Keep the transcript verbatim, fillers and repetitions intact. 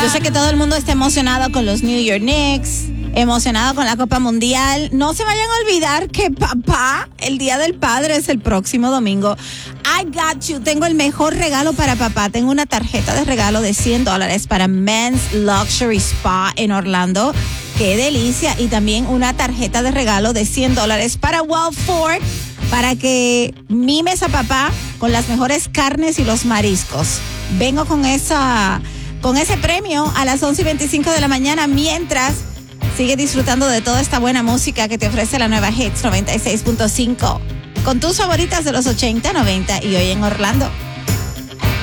Yo sé que todo el mundo está emocionado con los New York Knicks, emocionado con la Copa Mundial. No se vayan a olvidar que papá, el Día del Padre es el próximo domingo. I got you. Tengo el mejor regalo para papá. Tengo una tarjeta de regalo de cien dólares para Men's Luxury Spa en Orlando. ¡Qué delicia! Y también una tarjeta de regalo de cien dólares para Wild Ford, para que mimes a papá con las mejores carnes y los mariscos. Vengo con esa, con ese premio a las once y veinticinco de la mañana, mientras sigue disfrutando de toda esta buena música que te ofrece la nueva Hits noventa y seis punto cinco. Con tus favoritas de los ochenta, noventa y hoy en Orlando.